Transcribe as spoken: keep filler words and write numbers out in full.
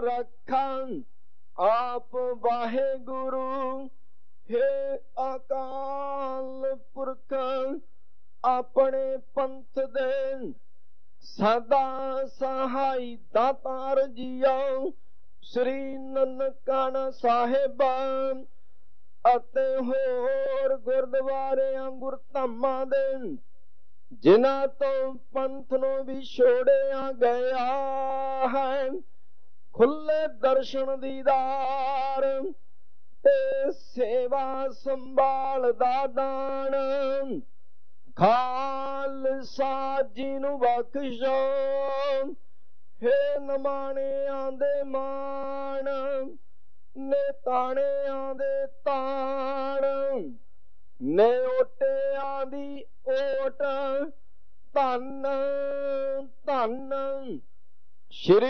ਰੱਖਾਂ ਆਪ ਵਾਹਿਗੁਰੂ ਹੈ ਅਕਾਲ ਪੁਰਖ ਆਪਣੇ ਪੰਥ ਦੇ ਸਦਾ ਸਹਾਈ ਦਾਤਾਰ ਜੀਓ ਸ੍ਰੀ ਨਨਕਾਣਾ ਸਾਹਿਬ ਅਤੇ ਹੋਰ ਗੁਰਦੁਆਰਿਆਂ ਗੁਰਧਾਮਾਂ ਦੇ ਜਿਨ੍ਹਾਂ ਤੋਂ ਪੰਥ ਨੂੰ ਵਿਛੋੜਿਆ ਗਿਆ ਹੈ ਖੁੱਲੇ ਦਰਸ਼ਨ ਦੀਦਾਰ ਤੇ ਸੇਵਾ ਸੰਭਾਲ ਦਾ ਦਾਨ ਖਾਲਸਾ ਜੀ ਨੂੰ ਬਖਸ਼ੋ ਹੇ ਨਮਾਣਿਆਂ ਦੇ ਮਾਣ ਨੇ ਤਾਣਿਆਂ ਦੇ ਤਾਣ ਨੇ ਓਟਿਆਂ ਦੀ ਓਟ ਧੰਨ ਧੰਨ ਸ਼੍ਰੀ